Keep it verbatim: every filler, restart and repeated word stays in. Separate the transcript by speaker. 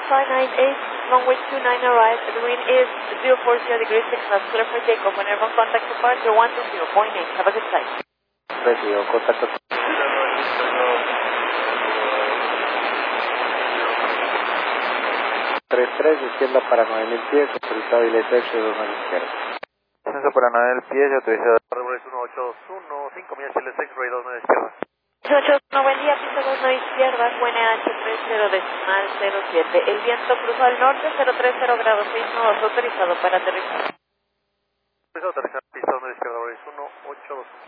Speaker 1: five nine eight, runway two nine arrive. The wind is zero four zero degrees six knots. Clear for takeoff. Whenever contact departure one two zero point eight. Have a good flight.
Speaker 2: Recibido, contacto. tres tres, izquierda para nueve mil pies, autorizado y leche dos a la izquierda.
Speaker 3: Descenso para nueve mil pies y autorizado. Rebores uno ocho dos uno, cinco millas Chile seis, Ray dos nueve izquierda.
Speaker 1: ocho uno, buen día, pista dos nueve izquierda, W N H tres cero decimal cero siete. El viento cruzó al norte, cero tres cero grados seis nudos, autorizado para aterrizar.
Speaker 3: Autorizado, aterrizar, pista dos nueve izquierda, Rebores uno ocho dos uno.